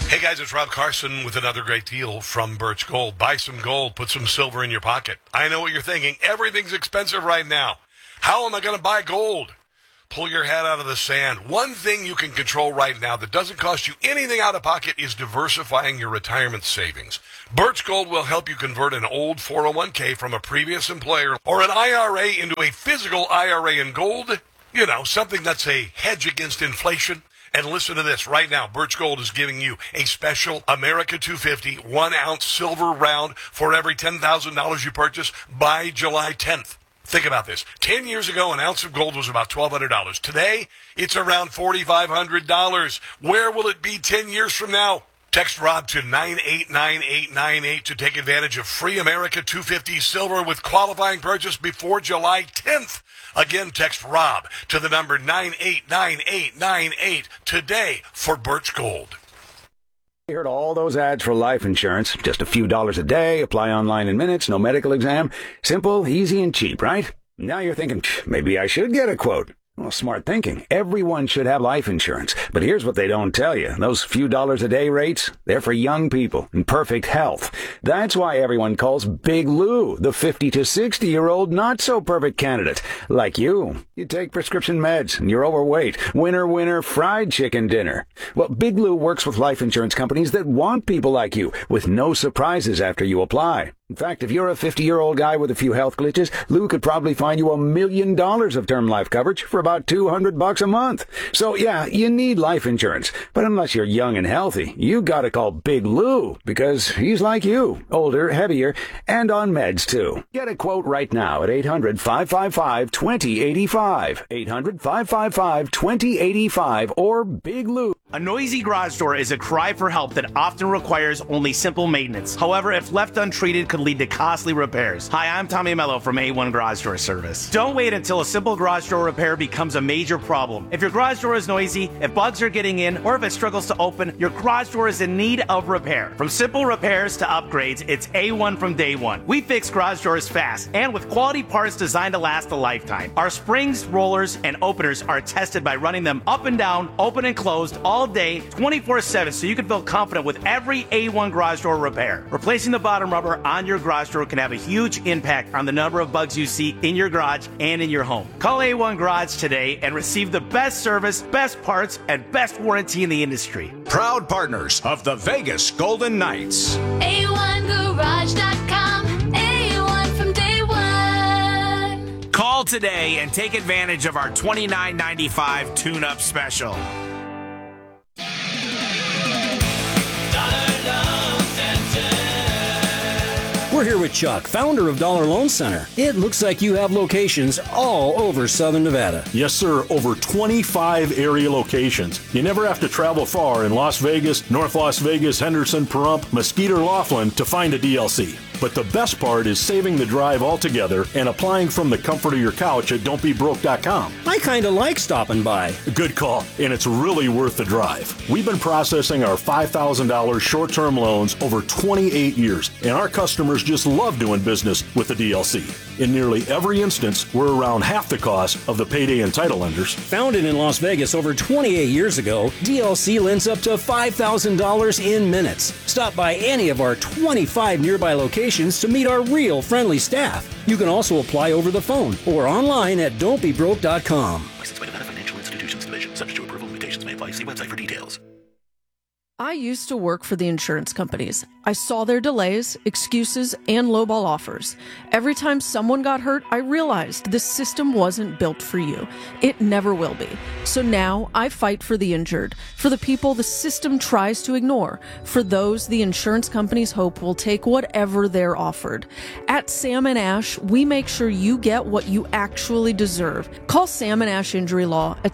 Hey guys, it's Rob Carson with another great deal from Birch Gold. Buy some gold, put some silver in your pocket. I know what you're thinking. Everything's expensive right now. How am I going to buy gold? Pull your head out of the sand. One thing you can control right now that doesn't cost you anything out of pocket is diversifying your retirement savings. Birch Gold will help you convert an old 401k from a previous employer or an IRA into a physical IRA in gold. You know, something that's a hedge against inflation. And listen to this. Right now, Birch Gold is giving you a special America 250 1-ounce silver round for every $10,000 you purchase by July 10th. Think about this. 10 years ago, an ounce of gold was about $1,200. Today, it's around $4,500. Where will it be 10 years from now? Text Rob to 989898 to take advantage of free America 250 silver with qualifying purchase before July 10th. Again, text Rob to the number 989898 today for Birch Gold. You heard all those ads for life insurance. Just a few dollars a day, apply online in minutes, no medical exam. Simple, easy, and cheap, right? Now you're thinking, maybe I should get a quote. Well, smart thinking. Everyone should have life insurance. But here's what they don't tell you. Those few dollars a day rates, they're for young people in perfect health. That's why everyone calls Big Lou the 50 to 60-year-old not-so-perfect candidate. Like you. You take prescription meds and you're overweight. Winner, fried chicken dinner. Well, Big Lou works with life insurance companies that want people like you with no surprises after you apply. In fact, if you're a 50-year-old guy with a few health glitches, Lou could probably find you $1 million of term life coverage for about $200 a month. So yeah, you need life insurance. But unless you're young and healthy, you gotta call Big Lou because he's like you, older, heavier, and on meds too. Get a quote right now at 800-555-2085. 800-555-2085 or Big Lou. A noisy garage door is a cry for help that often requires only simple maintenance. However, if left untreated, could lead to costly repairs. Hi, I'm Tommy Mello from A1 Garage Door Service. Don't wait until a simple garage door repair becomes a major problem. If your garage door is noisy, if bugs are getting in, or if it struggles to open, your garage door is in need of repair. From simple repairs to upgrades, it's A1 from day one. We fix garage doors fast and with quality parts designed to last a lifetime. Our springs, rollers, and openers are tested by running them up and down, open and closed, all day, 24/7, so you can feel confident with every A1 garage door repair. Replacing the bottom rubber on your garage door can have a huge impact on the number of bugs you see in your garage and in your home. Call A1 Garage today and receive the best service, best parts, and best warranty in the industry. Proud partners of the Vegas Golden Knights. A1Garage.com. A1 from day one. Call today and take advantage of our $29.95 tune-up special. We're here with Chuck, founder of Dollar Loan Center. It looks like you have locations all over Southern Nevada. Yes, sir. Over 25 area locations. You never have to travel far in Las Vegas, North Las Vegas, Henderson, Pahrump, Mesquite, or Laughlin to find a DLC. But the best part is saving the drive altogether and applying from the comfort of your couch at don'tbebroke.com. I kind of like stopping by. Good call, and it's really worth the drive. We've been processing our $5,000 short-term loans over 28 years, and our customers just love doing business with the DLC. In nearly every instance, we're around half the cost of the payday and title lenders. Founded in Las Vegas over 28 years ago, DLC lends up to $5,000 in minutes. Stop by any of our 25 nearby locations to meet our real friendly staff. You can also apply over the phone or online at don'tbebroke.com. Licensed by Nevada Financial Institutions Division. Subject to approval. Limitations may apply. See website for details. I used to work for the insurance companies. I saw their delays, excuses, and lowball offers. Every time someone got hurt, I realized this system wasn't built for you. It never will be. So now I fight for the injured, for the people the system tries to ignore, for those the insurance companies hope will take whatever they're offered. At Sam & Ash, we make sure you get what you actually deserve. Call Sam & Ash Injury Law at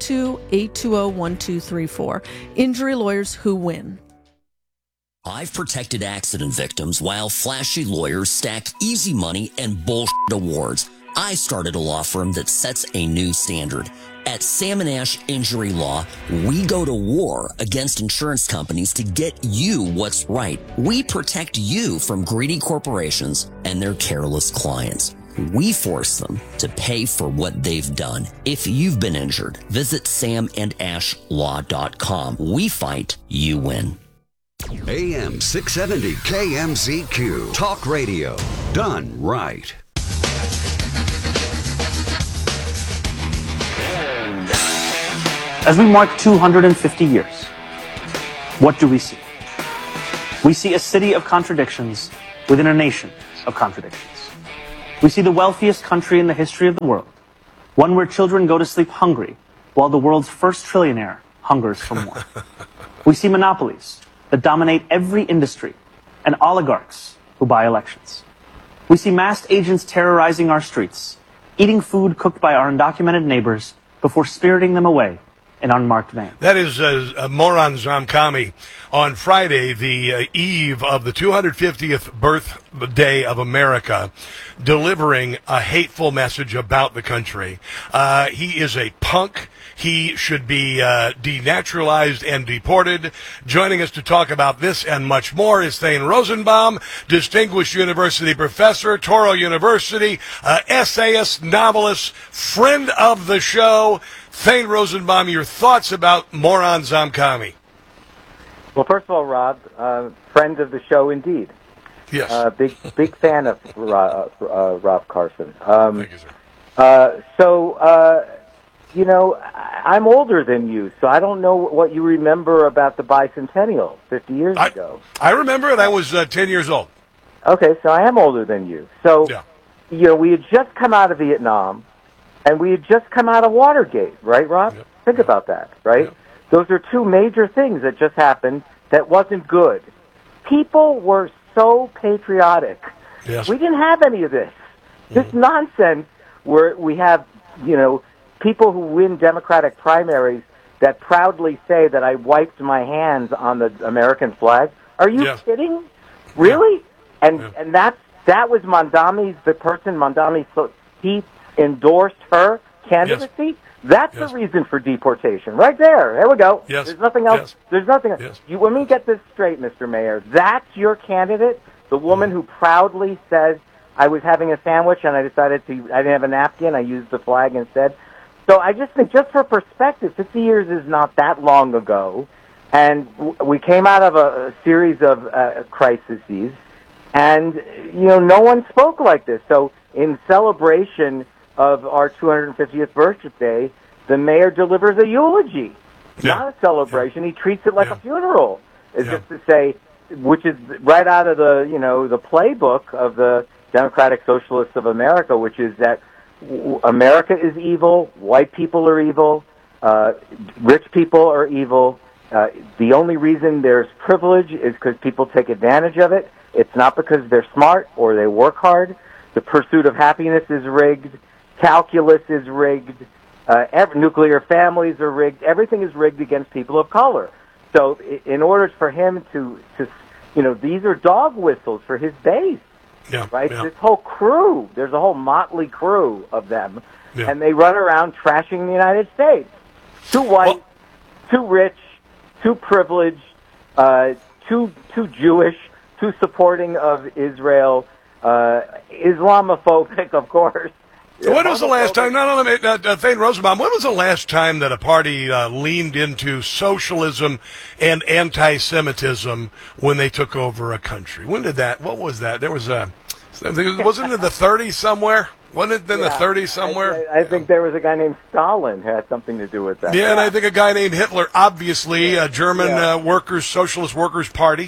702-820-1234. Injury lawyers who win. I've protected accident victims while flashy lawyers stack easy money and bullshit awards. I started a law firm that sets a new standard. At Sam & Ash Injury Law, we go to war against insurance companies to get you what's right. We protect you from greedy corporations and their careless clients. We force them to pay for what they've done. If you've been injured, visit samandashlaw.com. We fight, you win. AM 670 KMZQ. Talk radio. Done right. As we mark 250 years, what do we see? We see a city of contradictions within a nation of contradictions. We see the wealthiest country in the history of the world, one where children go to sleep hungry, while the world's first trillionaire hungers for more. We see monopolies that dominate every industry, and oligarchs who buy elections. We see masked agents terrorizing our streets, eating food cooked by our undocumented neighbors before spiriting them away in unmarked vans. That is Moran Zamkami on Friday, the eve of the 250th birthday of America, delivering a hateful message about the country. He is a punk. He should be denaturalized and deported. Joining us to talk about this and much more is Thane Rosenbaum, distinguished university professor, Touro University, essayist, novelist, friend of the show. Thane Rosenbaum, your thoughts about Moran Zamkami? Well, first of all, Rob, friend of the show indeed. Yes. Big fan of Rob Carson. Thank you, sir. You know, I'm older than you, so I don't know what you remember about the bicentennial 50 years ago. I remember it. I was 10 years old. Okay, so I am older than you. So, you know, we had just come out of Vietnam, and we had just come out of Watergate, right, Rob? Yep. Think about that, right? Yep. Those are two major things that just happened that wasn't good. People were so patriotic. Yes. We didn't have any of this. This nonsense where we have, you know, people who win Democratic primaries that proudly say that I wiped my hands on the American flag. Are you kidding? Really? And that was Mondami's, the person Mondami, he endorsed her candidacy. That's the reason for deportation. Right there. There we go. Yes. There's nothing else. There's nothing else. Yes. Let me get this straight, Mr. Mayor. That's your candidate? The woman who proudly says, I was having a sandwich and I decided I didn't have a napkin, I used the flag instead. So I just think, just for perspective, 50 years is not that long ago, and we came out of a series of crises, and, you know, no one spoke like this. So in celebration of our 250th birthday, the mayor delivers a eulogy, not a celebration. He treats it like a funeral. It's just to say, which is right out of the, you know, the playbook of the Democratic Socialists of America, which is that America is evil, white people are evil, rich people are evil. The only reason there's privilege is because people take advantage of it. It's not because they're smart or they work hard. The pursuit of happiness is rigged. Calculus is rigged. Nuclear families are rigged. Everything is rigged against people of color. So in order for him to you know, these are dog whistles for his base. Right? This whole crew, there's a whole motley crew of them, and they run around trashing the United States. Too white, too rich, too privileged, too Jewish, too supporting of Israel, Islamophobic, of course. When was the last time, Thane Rosenbaum, when was the last time that a party leaned into socialism and anti-Semitism when they took over a country? When did that, what was that? There was wasn't it in the 30s somewhere? Wasn't it in the 30s somewhere? I think there was a guy named Stalin who had something to do with that. Yeah, and I think a guy named Hitler, obviously, a German workers, socialist workers party.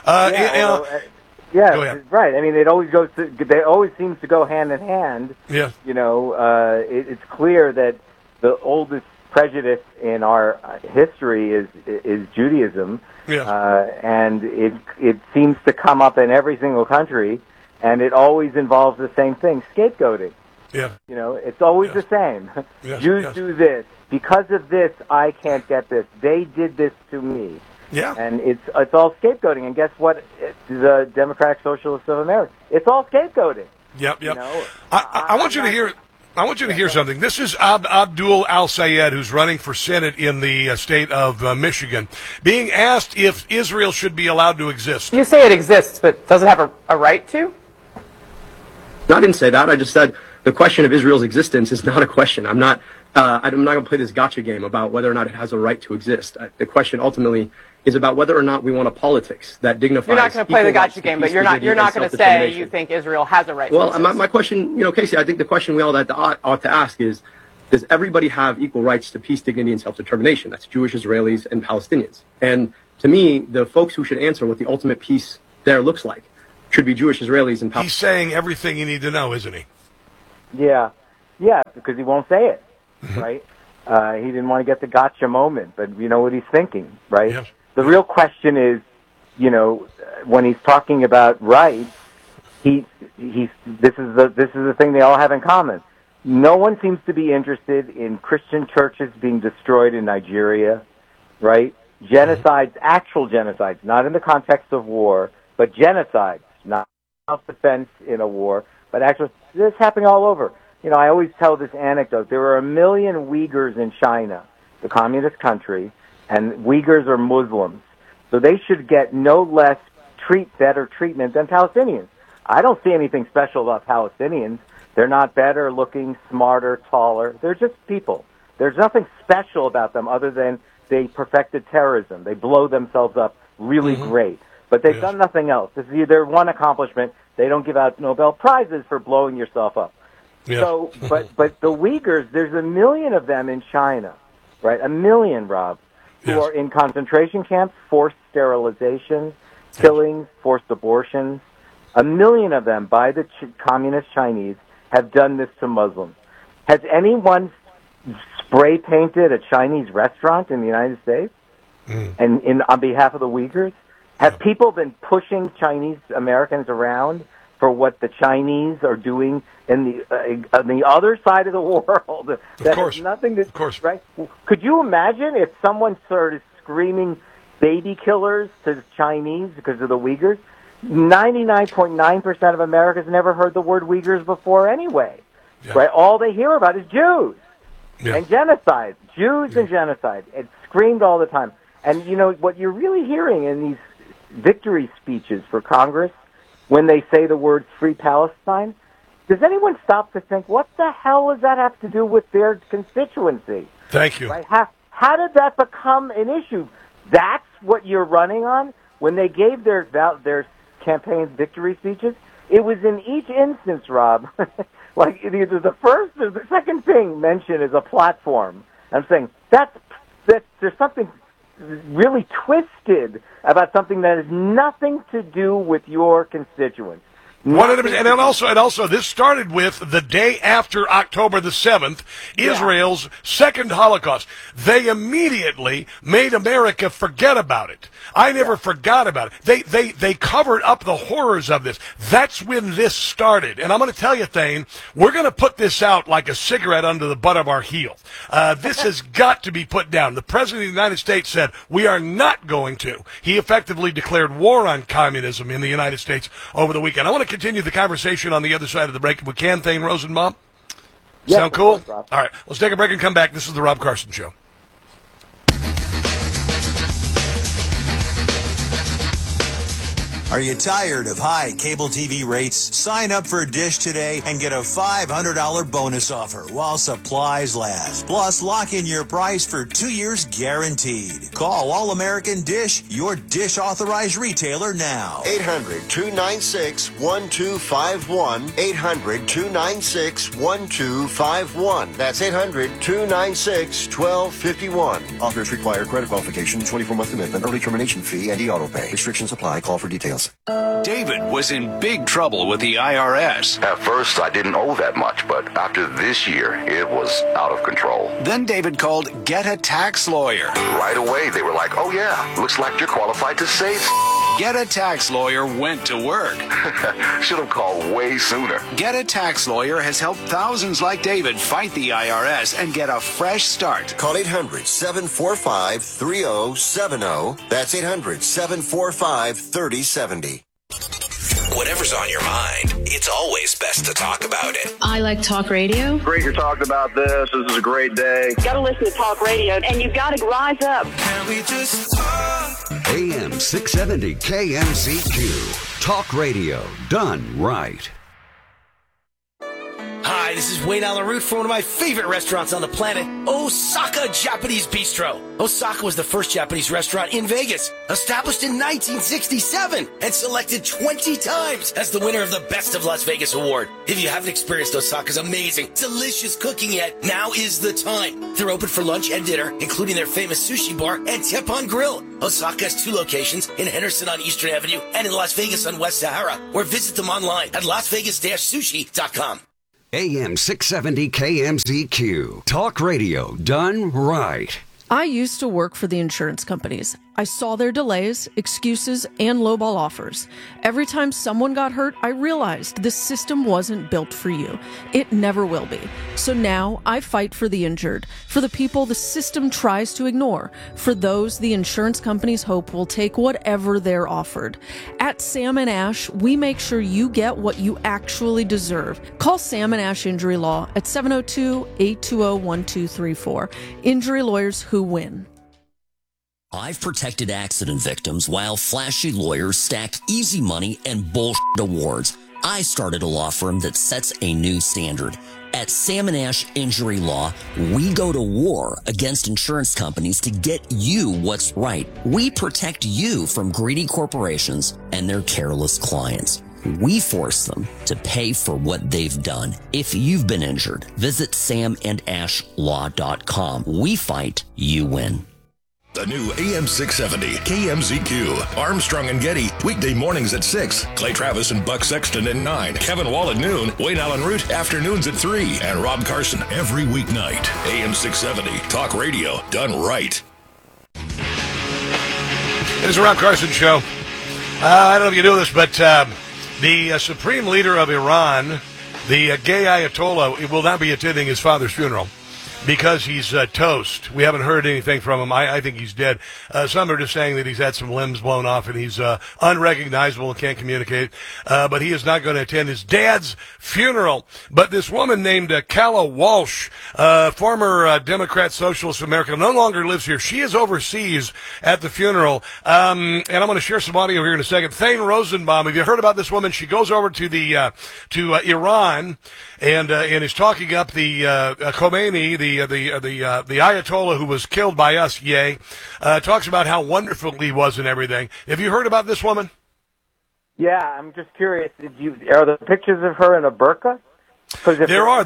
Yeah, right. I mean, it always goes. They always seems to go hand in hand. Yeah. You know, it's clear that the oldest prejudice in our history is Judaism. Yeah. And it seems to come up in every single country, and it always involves the same thing: scapegoating. Yeah. You know, it's always the same. Yes, Jews do this because of this. I can't get this. They did this to me. Yeah. And it's all scapegoating. And guess what? The Democratic Socialists of America. It's all scapegoating. Yep. You know? I want you to hear. I want you to hear something. This is Abdul Al-Sayed, who's running for Senate in the state of Michigan, being asked if Israel should be allowed to exist. You say it exists, but does it have a right to? No, I didn't say that. I just said the question of Israel's existence is not a question. I'm not I'm not going to play this gotcha game about whether or not it has a right to exist. The question ultimately is about whether or not we want a politics that dignifies. You're not going to play the gotcha game, but you're not going to say you think Israel has a right to exist. Well, my question, Casey, I think the question we all ought to ask is, does everybody have equal rights to peace, dignity, and self-determination? That's Jewish, Israelis, and Palestinians. And to me, the folks who should answer what the ultimate peace there looks like should be Jewish, Israelis, and Palestinians. He's saying everything you need to know, isn't he? Yeah, because he won't say it, right? He didn't want to get the gotcha moment, but you know what he's thinking, right? Yes. The real question is, when he's talking about rights, this is the thing they all have in common. No one seems to be interested in Christian churches being destroyed in Nigeria, right? Genocides, actual genocides, not in the context of war, but genocides, not self-defense in a war, but actually, this is happening all over. I always tell this anecdote. There were 1 million Uyghurs in China, the communist country, and Uyghurs are Muslims. So they should get no less better treatment than Palestinians. I don't see anything special about Palestinians. They're not better looking, smarter, taller. They're just people. There's nothing special about them other than they perfected terrorism. They blow themselves up really great. But they've done nothing else. This is their one accomplishment. They don't give out Nobel Prizes for blowing yourself up. Yes. So, but the Uyghurs, there's 1 million of them in China, right? 1 million, Rob, who are in concentration camps, forced sterilization, killings, forced abortions. 1 million of them by the communist Chinese have done this to Muslims. Has anyone spray painted a Chinese restaurant in the United States and on behalf of the Uyghurs? Have people been pushing Chinese Americans around for what the Chinese are doing in on the other side of the world? That has nothing to, right? Could you imagine if someone started screaming baby killers to the Chinese because of the Uyghurs? 99.9% of Americans never heard the word Uyghurs before anyway, right? All they hear about is Jews and genocide, Jews and genocide. It's screamed all the time. And what you're really hearing in these victory speeches for Congress, when they say the words Free Palestine, does anyone stop to think, what the hell does that have to do with their constituency? Thank you. Right? How did that become an issue? That's what you're running on? When they gave their campaign victory speeches, it was in each instance, Rob, like either the first or the second thing mentioned is a platform. I'm saying that's there's something really twisted about something that has nothing to do with your constituents. 100%. And also, this started with the day after October the 7th, Israel's second Holocaust. They immediately made America forget about it. I never forgot about it. They covered up the horrors of this. That's when this started. And I'm going to tell you, Thane, we're going to put this out like a cigarette under the butt of our heel. This has got to be put down. The President of the United States said, we are not going to. He effectively declared war on communism in the United States over the weekend. I want to continue the conversation on the other side of the break if we can, Thane Rosenbaum. Sound cool? All right, let's take a break and come back. This is the Rob Carson Show. Are you tired of high cable TV rates? Sign up for Dish today and get a $500 bonus offer while supplies last. Plus, lock in your price for 2 years guaranteed. Call All American Dish, your Dish authorized retailer now. 800-296-1251. 800-296-1251. That's 800-296-1251. Offers require credit qualification, 24-month commitment, early termination fee, and e-auto pay. Restrictions apply. Call for details. David was in big trouble with the IRS. At first, I didn't owe that much, but after this year, it was out of control. Then David called Get a Tax Lawyer. Right away, they were like, oh yeah, looks like you're qualified to save. Get a Tax Lawyer went to work. Should have called way sooner. Get a Tax Lawyer has helped thousands like David fight the IRS and get a fresh start. Call 800-745-3070. That's 800-745-3070. Whatever's on your mind, it's always best to talk about it. I like talk radio. Great you're talking about this. This is a great day. Gotta listen to talk radio, and you gotta rise up. Can we just talk? AM 670 KMZQ. Talk radio done right. Hi, this is Wayne Allen Root from one of my favorite restaurants on the planet, Osaka Japanese Bistro. Osaka was the first Japanese restaurant in Vegas, established in 1967 and selected 20 times as the winner of the Best of Las Vegas award. If you haven't experienced Osaka's amazing, delicious cooking yet, now is the time. They're open for lunch and dinner, including their famous sushi bar and Teppanyaki Grill. Osaka has 2 locations in Henderson on Eastern Avenue and in Las Vegas on West Sahara, or visit them online at lasvegas-sushi.com. AM 670 KMZQ. Talk radio done right. I used to work for the insurance companies. I saw their delays, excuses, and lowball offers. Every time someone got hurt, I realized this system wasn't built for you. It never will be. So now I fight for the injured, for the people the system tries to ignore, for those the insurance companies hope will take whatever they're offered. At Sam & Ash, we make sure you get what you actually deserve. Call Sam & Ash Injury Law at 702-820-1234. Injury lawyers who win. I've protected accident victims while flashy lawyers stack easy money and bullshit awards. I started a law firm that sets a new standard. At Sam & Ash Injury Law, we go to war against insurance companies to get you what's right. We protect you from greedy corporations and their careless clients. We force them to pay for what they've done. If you've been injured, visit samandashlaw.com. We fight, you win. The new AM 670 KMZQ. Armstrong and Getty, weekday mornings at 6. Clay Travis and Buck Sexton at 9. Kevin Wall at noon. Wayne Allen Root, afternoons at 3. And Rob Carson every weeknight. AM 670. Talk radio done right. It is a Rob Carson show. I don't know if you know this, but the supreme leader of Iran, the gay Ayatollah, will not be attending his father's funeral because he's toast. We haven't heard anything from him. I think he's dead. Some are just saying that he's had some limbs blown off and he's unrecognizable and can't communicate. But he is not going to attend his dad's funeral. But this woman named Kala Walsh, former Democrat Socialist American, no longer lives here. She is overseas at the funeral. And I'm going to share some audio here in a second. Thane Rosenbaum, have you heard about this woman? She goes over to the to Iran and is talking up the Khomeini, the Ayatollah who was killed by us, talks about how wonderful he was and everything. Have you heard about this woman? Yeah, I'm just curious. Are there pictures of her in a burqa? Because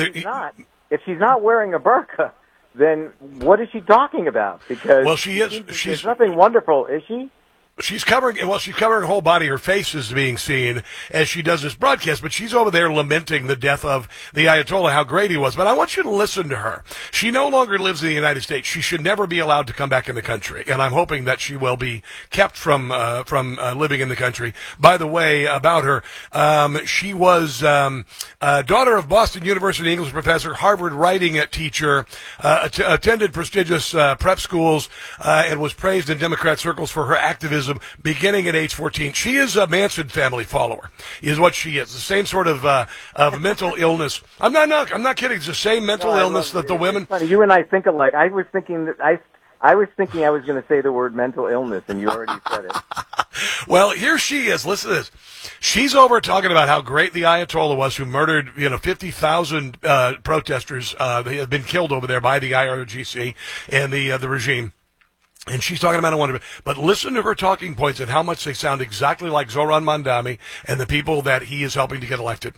if she's not wearing a burqa, then what is she talking about? Because she's nothing wonderful, is she? She's covering her whole body. Her face is being seen as she does this broadcast, but she's over there lamenting the death of the Ayatollah, how great he was. But I want you to listen to her. She no longer lives in the United States. She should never be allowed to come back in the country, and I'm hoping that she will be kept from living in the country. By the way, about her, she was daughter of Boston University English professor, Harvard writing teacher, attended prestigious prep schools, and was praised in Democrat circles for her activism beginning at age 14. She is a Manson family follower, is what she is. The same sort of mental illness. I'm not kidding. It's the same mental illness that the women. Funny, you and I think alike. I was thinking I was going to say the word mental illness, and you already said it. Well, here she is. Listen to this. She's over talking about how great the Ayatollah was, who murdered 50,000 protesters. They had been killed over there by the IRGC and the regime. And she's talking about a wonder, but listen to her talking points and how much they sound exactly like Zoran Mandami and the people that he is helping to get elected.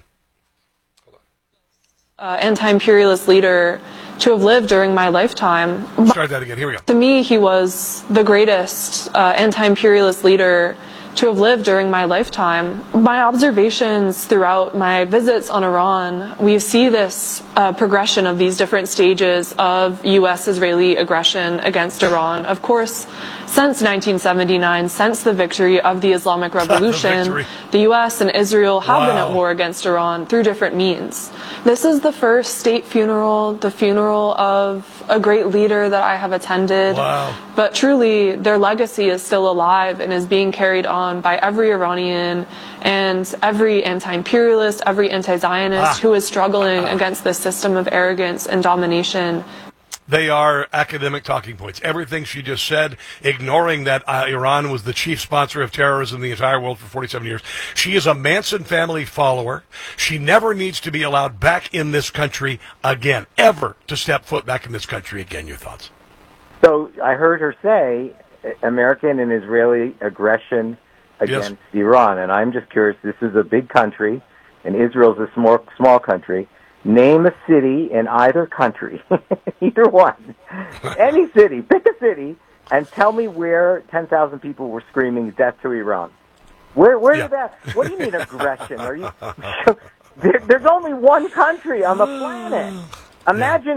Anti-imperialist leader to have lived during my lifetime. Start that again. Here we go. To me, he was the greatest anti-imperialist leader to have lived during my lifetime. My observations throughout my visits on Iran, we see this progression of these different stages of U.S.-Israeli aggression against Iran. Of course, since 1979, since the victory of the Islamic Revolution, the U.S. and Israel have been at war against Iran through different means. This is the first state funeral, the funeral of a great leader that I have attended. But truly, their legacy is still alive and is being carried on by every Iranian and every anti-imperialist, every anti-Zionist who is struggling against this system of arrogance and domination. They are academic talking points. Everything she just said, ignoring that Iran was the chief sponsor of terrorism in the entire world for 47 years. She is a Manson family follower. She never needs to be allowed back in this country again, ever to step foot back in this country again. Your thoughts? So I heard her say American and Israeli aggression against Iran, and I'm just curious, this is a big country, and Israel's a small country. Name a city in either country, either one, any city, pick a city, and tell me where 10,000 people were screaming death to Iran. Where did that, what do you mean aggression? There's only one country on the planet. Imagine